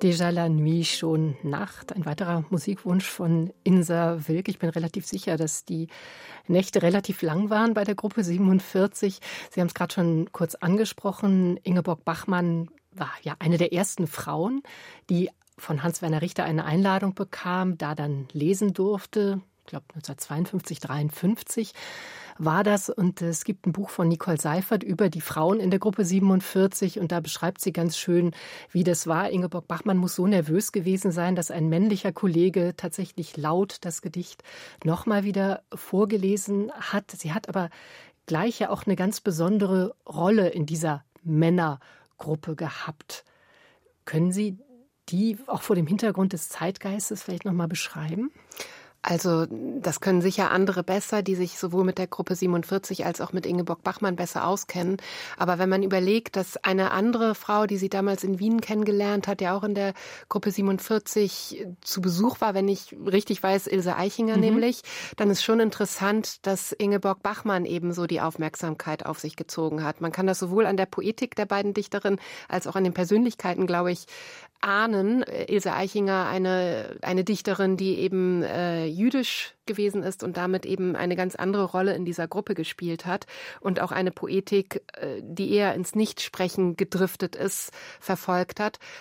Déjà la nuit, schon Nacht. Ein weiterer Musikwunsch von Insa Wilk. Ich bin relativ sicher, dass die Nächte relativ lang waren bei der Gruppe 47. Sie haben es gerade schon kurz angesprochen. Ingeborg Bachmann war ja eine der ersten Frauen, die von Hans-Werner Richter eine Einladung bekam, da dann lesen durfte. Ich glaube 1952, 53 war das. Und es gibt ein Buch von Nicole Seifert über die Frauen in der Gruppe 47. Und da beschreibt sie ganz schön, wie das war. Ingeborg Bachmann muss so nervös gewesen sein, dass ein männlicher Kollege tatsächlich laut das Gedicht nochmal wieder vorgelesen hat. Sie hat aber gleich ja auch eine ganz besondere Rolle in dieser Männergruppe gehabt. Können Sie die auch vor dem Hintergrund des Zeitgeistes vielleicht nochmal beschreiben? Also das können sicher andere besser, die sich sowohl mit der Gruppe 47 als auch mit Ingeborg Bachmann besser auskennen. Aber wenn man überlegt, dass eine andere Frau, die sie damals in Wien kennengelernt hat, ja auch in der Gruppe 47 zu Besuch war, wenn ich richtig weiß, Ilse Aichinger nämlich, dann ist schon interessant, dass Ingeborg Bachmann ebenso die Aufmerksamkeit auf sich gezogen hat. Man kann das sowohl an der Poetik der beiden Dichterinnen als auch an den Persönlichkeiten, glaube ich, ahnen. Ilse Aichinger, eine Dichterin, die eben jüdisch gewesen ist und damit eben eine ganz andere Rolle in dieser Gruppe gespielt hat und auch eine Poetik, die eher ins Nichtsprechen gedriftet ist, verfolgt hat.